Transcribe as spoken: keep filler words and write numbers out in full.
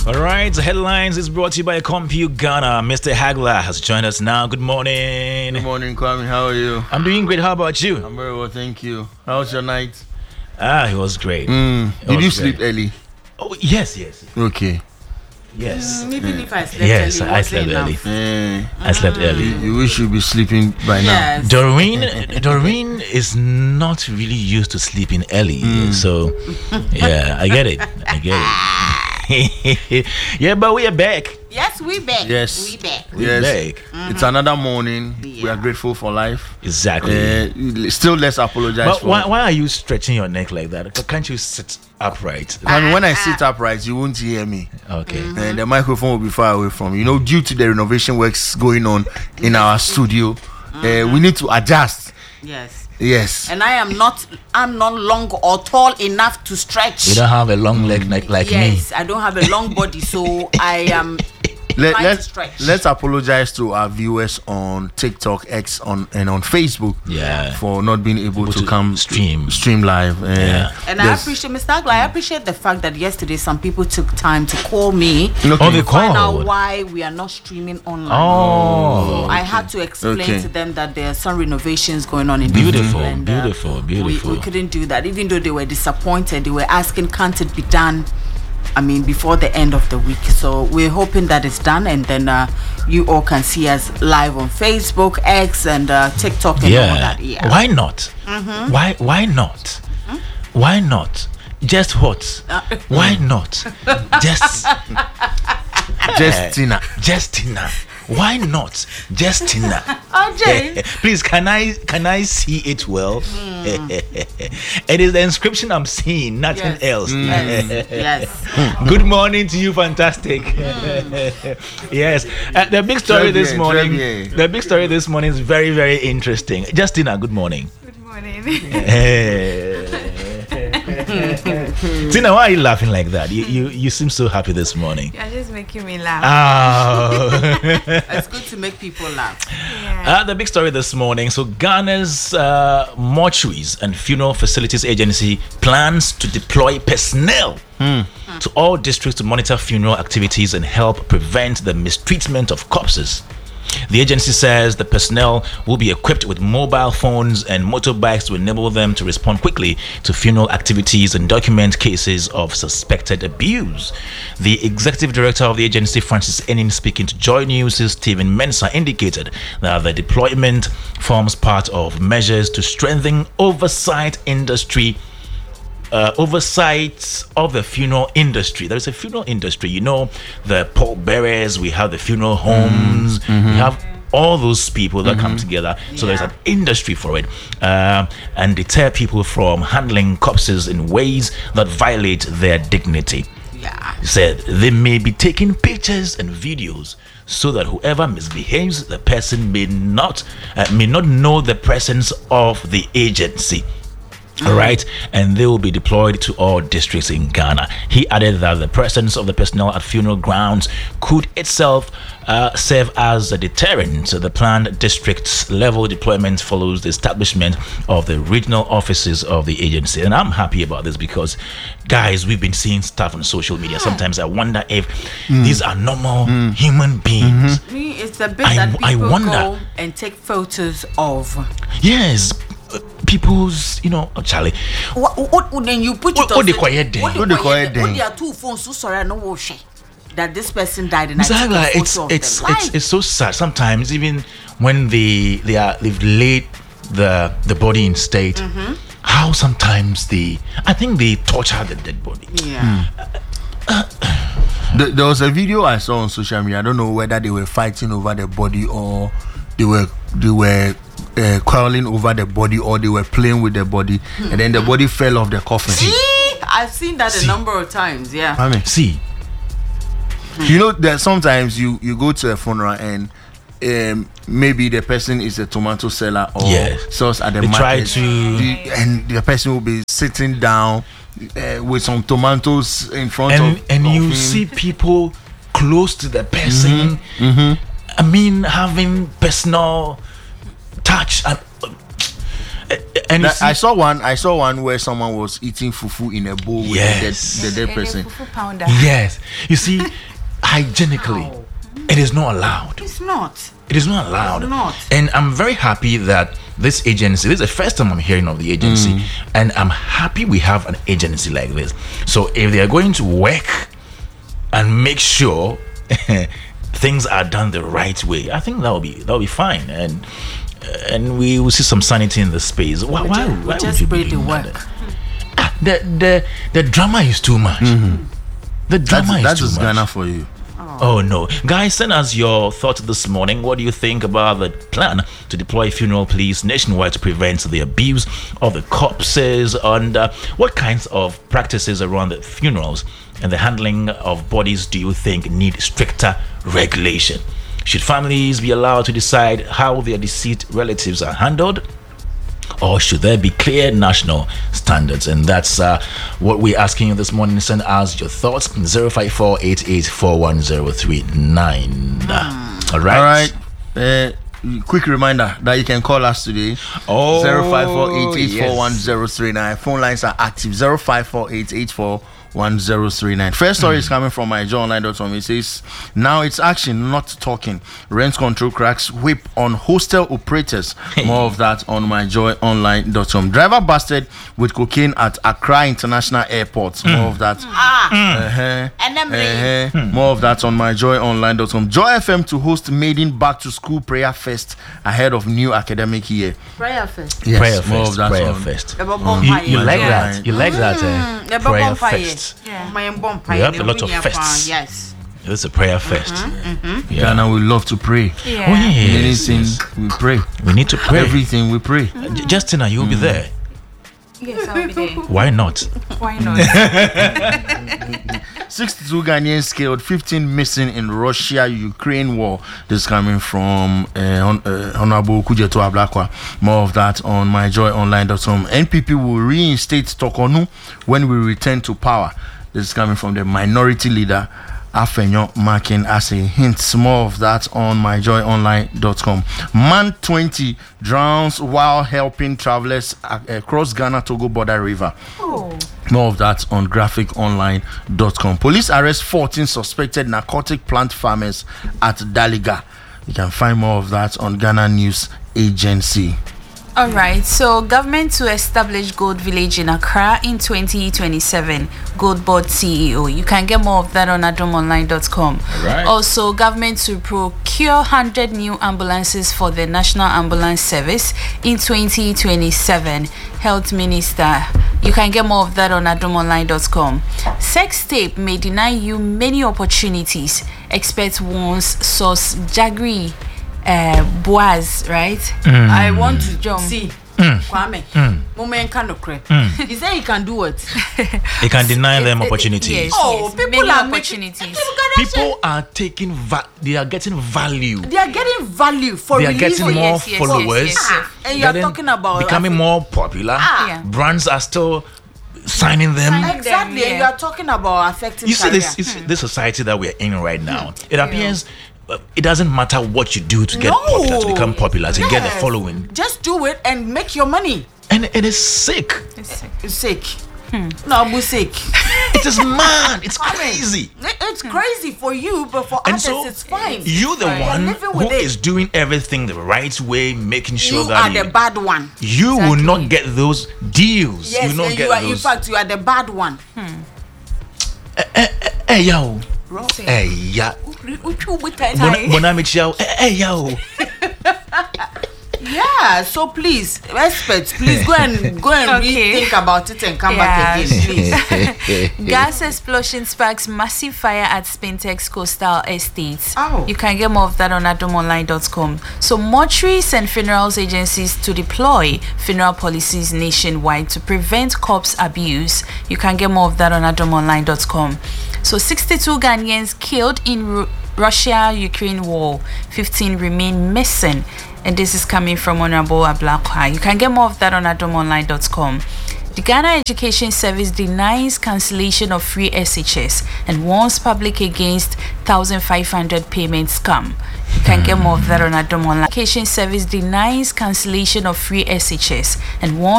All right, the headlines is brought to you by Compute Ghana. Mister Hagler has joined us now. Good morning. Good morning, Kwame. How are you? I'm doing great. How about you? I'm very well, thank you. How was your night? Ah, it was great. Mm. It Did was you great. sleep early? Oh, yes, yes. Okay. Yes. Mm, even if I slept Yes, early, I was slept enough. early. Eh, I slept early. you wish you'd be sleeping by now. Yes. Doreen, Doreen is not really used to sleeping early, so yeah, I get it. I get it. Yeah, but we are back. Yes, we back. Yes. We back. We're Yes. back. It's another morning. We Yeah. are grateful for life. Exactly. Uh, still, let's apologize But for. why, why are you stretching your neck like that? Can't you sit upright? I mean, when I sit upright, you won't hear me. Okay. And the microphone will be far away from you. You know, due to the renovation works going on in our studio, uh, we need to adjust. Yes. Yes. And I am not I'm not long or tall enough to stretch. You don't have a long leg like, like yes, I don't have a long body, so I am Let, trying to let's stretch. let's apologize to our viewers on TikTok, X, on and on Facebook. Yeah. For not being able, to, to come stream. stream live. Uh, Yeah. And I there's- appreciate Mister Agla, I appreciate the fact that yesterday some people took time to call me Okay. Oh, they to find out called. why we are not streaming online. Oh, So I had to explain Okay. to them that there are some renovations going on in Beautiful, the and, uh, beautiful, beautiful. We, we couldn't do that, even though they were disappointed. They were asking, can't it be done? I mean, before the end of the week. So we're hoping that it's done, and then uh, you all can see us live on Facebook, X, and uh, TikTok, and all yeah. that. Yeah. Why not? Why why not? Why not? Just what? Why not? Just Justina. Justina. Why not? Justina. Oh, Jane. Please, can I can I see it well? It is the inscription I'm seeing, nothing Yes. else. Yes. Yes. Good morning to you, fantastic. Yes, uh, the big story Très this bien, morning. très bien. The big story this morning is very, very interesting. Justina, good morning. Good morning. Tina, why are you laughing like that? You you you seem so happy this morning. You're just making me laugh. Oh. It's good to make people laugh. yeah. Uh, the big story this morning. So Ghana's uh, Mortuaries and Funeral Facilities Agency plans to deploy personnel to all districts to monitor funeral activities and help prevent the mistreatment of corpses. The agency says the personnel will be equipped with mobile phones and motorbikes to enable them to respond quickly to funeral activities and document cases of suspected abuse. The executive director of the agency, Francis Enin, speaking to Joy News' Stephen Mensah, indicated that the deployment forms part of measures to strengthen oversight industry Uh, oversight of the funeral industry. There is a funeral industry, you know, the pallbearers, we have the funeral homes, we have all those people that come together. So there's Yeah. an industry for it, uh, and deter people from handling corpses in ways that violate their dignity. Yeah. He said they may be taking pictures and videos so that whoever misbehaves, the person may not uh, may not know the presence of the agency. All right, and they will be deployed to all districts in Ghana. He added that the presence of the personnel at funeral grounds could itself uh, serve as a deterrent. The planned district level deployment follows the establishment of the regional offices of the agency. And I'm happy about this because, guys, we've been seeing stuff on social media. Sometimes I wonder if these are normal human beings. Me, it's the bit I- that I people wonder. go and take photos of. Yes, uh, people's, you know, oh, Charlie. What, what, what, then you put What- it what on they so- call it then? What What they they call call it it then? then? What they are two phones so sorry no wo hwe that this person died and I Mister took a Agla, photo it's of it's them. it's Why? it's so sad. Sometimes even when they they are they've laid the the body in state, how sometimes they I think they torture the dead body. Yeah. The, there was a video I saw on social media. I don't know whether they were fighting over the body or they were they were uh, quarreling over the body or they were playing with the body, and then the body fell off the coffin. See, I've seen that See. a number of times. Yeah. I mean, See, you know that sometimes you you go to a funeral and um, maybe the person is a tomato seller or Yes. sells at the They try market, to- the- and the person will be sitting down uh, with some tomatoes in front and of and of you him. see people close to the person. I mean, having personal touch and. And you That- see, I saw one. I saw one where someone was eating fufu in a bowl with Yes. the dead, the dead And a person. fufu pounder. yes, you see, hygienically, it is not allowed. It's not. It is not allowed. It's not. And I'm very happy that this agency, this is the first time I'm hearing of the agency, and I'm happy we have an agency like this. So if they are going to work and make sure things are done the right way, I think that will be that will be fine, and and we will see some sanity in the space. Why? Why, ju- we why would just you be pray they doing work. that? Ah, the the the drama is too much. The drama That's, is that too is much. Ghana for you. Oh no. Guys, send us your thoughts this morning. What do you think about the plan to deploy funeral police nationwide to prevent the abuse of the corpses? And uh, what kinds of practices around the funerals and the handling of bodies do you think need stricter regulation? Should families be allowed to decide how their deceased relatives are handled? Or should there be clear national standards? And that's uh, what we're asking you this morning. Send us your thoughts. zero five four eight eight four one zero three nine. All right. All right. Uh, quick reminder that you can call us today. Oh, zero five four eight eight four one yes. zero three nine. Phone lines are active. zero five four eight eight four one zero three nine. First story is coming from my joy online dot com. It says, now it's action, not talking. Rent control cracks whip on hostel operators. More of that on my joy online dot com. Driver busted with cocaine at Accra International Airport. More of that. Uh-huh. And then Uh-huh. More of that on my joy online dot com. Joy F M to host maiden back to school prayer fest ahead of new academic year. prayer first. Yes, Prayer more fest. of that Prayer on- fest. The You, bonfire. you like Yeah. that? You like that? Eh? The Prayer bonfire. fest. Yeah. My bonfire. We have a the lot of Winya fests. Farm, Yes. This is a prayer fest. Yeah. Ghana, we love to pray. Yeah. Oh, yes. Anything we pray. We need to pray. Everything we pray. J- Justina, you'll be there. Yes, I'll be there. Why not? Why not? sixty-two Ghanaians killed, fifteen missing in Russia-Ukraine war. This is coming from uh, Hon- uh, Honorable Kujeto Ablakwa. More of that on my joy online dot com. N P P will reinstate Tokonu when we return to power. This is coming from the minority leader Afenyo marking as a hint. More of that on my joy online dot com. Man twenty drowns while helping travelers a- across Ghana-Togo border river. Oh. More of that on graphic online dot com. Police arrest fourteen suspected narcotic plant farmers at Daliga. You can find more of that on Ghana News Agency. All right, so government to establish Gold Village in Accra in twenty twenty-seven. Gold Board C E O. You can get more of that on adom online dot com. All right. Also, government to procure one hundred new ambulances for the National Ambulance Service in twenty twenty-seven. Health Minister. You can get more of that on adom online dot com. Sex tape may deny you many opportunities. Expert warns source Jagri uh, Boaz, right? I want to Jump. see Kwame. Moment kind of crap. He said he can do it. It can deny them It- it- opportunities. Yes, Oh, yes. people many are making- opportunities. People are taking va- they are getting value. They are getting value for They are releasing. getting more yes, yes, followers. yes, yes, yes. And you are getting- talking about becoming Afri- more popular. Ah. Yeah. Brands are still signing them. Signing- Exactly, them, and yeah. you are talking about affecting. You see career. this is this society that we're in right now. It appears uh, it doesn't matter what you do to get popular, to No. become popular, to get the Yes. following. Just do it and make your money. And it is sick. It's sick. It's sick. No, I'm sick. It is mad. It's crazy. It- It's crazy for you, but for And others, so it's fine. you the You're one living who with it. is doing everything the right way, making sure You that are you, the bad one. you will Exactly. not get those deals. Yes, you will not and get you are. In those. fact, you are the bad one. Hey yo. Sick. Hey ya. Yeah. Bonamichi yo. Hey yo. Yeah. So please, experts, please go and go and Okay. rethink about it and come Yeah. back again, please. Gas explosion sparks massive fire at Spintex Coastal Estates. Oh. You can get more of that on adom online dot com. So mortuaries and funerals agencies to deploy funeral policies nationwide to prevent corpse abuse. You can get more of that on adom online dot com. So sixty-two Ghanaians killed in Ru- Russia-Ukraine war. fifteen remain missing. And this is coming from Honorable Ablakwa. You can get more of that on adom online dot com. The Ghana Education Service denies cancellation of free S H S and warns public against one thousand five hundred payment scam. You can get more of that on adom online. Education Service denies cancellation of free S H S and warns